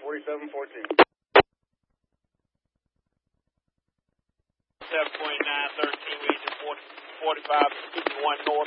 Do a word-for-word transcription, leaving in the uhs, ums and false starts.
forty-seven fourteen. seven twenty-nine thirteen, region forty-five, one north.